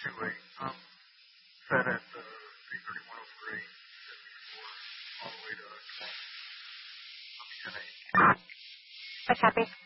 fluctuate. I'm set at 331.03, all the way to 20. I copy.